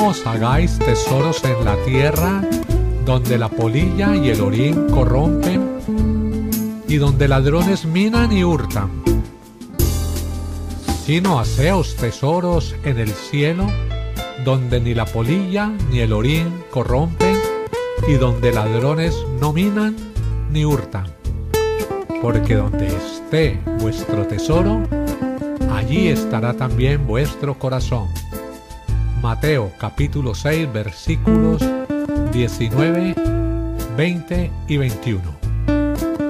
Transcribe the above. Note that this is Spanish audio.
No os hagáis tesoros en la tierra, donde la polilla y el orín corrompen, y donde ladrones minan y hurtan, sino haceos tesoros en el cielo, donde ni la polilla ni el orín corrompen, y donde ladrones no minan ni hurtan. Porque donde esté vuestro tesoro, allí estará también vuestro corazón. Mateo capítulo 6 versículos 19, 20 y 21.